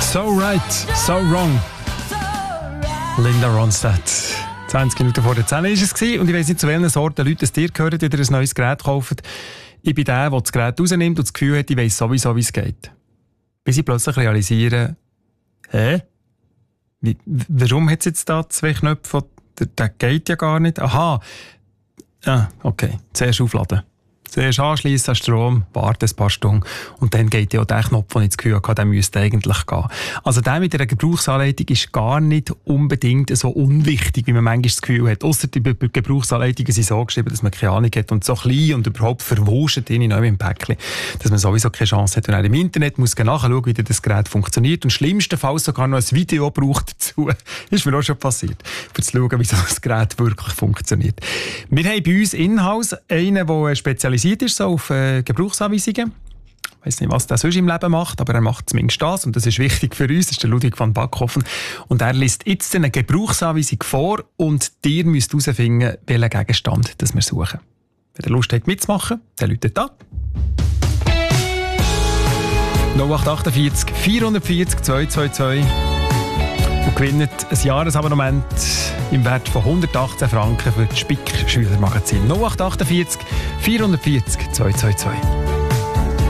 So right, so wrong. Linda Ronstadt. 20 Minuten vor der 10 war es und ich weiss nicht, zu welchen Sorten Leute es dir gehört, die dir ein neues Gerät kaufen. Ich bin der das Gerät rausnimmt und das Gefühl hat, ich weiss sowieso, wie es geht. Bis ich plötzlich realisiere, warum hat es jetzt da 2 Knöpfe? Der geht ja gar nicht. Aha. Okay. Zuerst aufladen. Zuerst anschliessen an Strom, warten ein paar Stunden und dann geht ja auch der Knopf, den ich das Gefühl hatte, der müsste eigentlich gehen. Also der mit einer Gebrauchsanleitung ist gar nicht unbedingt so unwichtig, wie man manchmal das Gefühl hat. Ausser die Gebrauchsanleitungen sind so geschrieben, dass man keine Ahnung hat und so klein und überhaupt verwurscht in einem Päckchen, dass man sowieso keine Chance hat. Und auch im Internet muss nachschauen, wie das Gerät funktioniert und schlimmstenfalls sogar noch ein Video braucht dazu. Ist mir auch schon passiert, um zu schauen, wie so das Gerät wirklich funktioniert. Wir haben bei uns in-house einen, der spezialisiert ist so auf Gebrauchsanweisungen. Ich weiss nicht, was der sonst im Leben macht, aber er macht zumindest das und das ist wichtig für uns. Das ist der Ludwig van Backhofen. Und er liest jetzt eine Gebrauchsanweisung vor und ihr müsst herausfinden, welchen Gegenstand das wir suchen. Wenn ihr Lust habt mitzumachen, dann läutet da. 0848 440 222 und gewinnt ein Jahresabonnement im Wert von 118 Franken für das Spick Schülermagazin. 0848 440 222.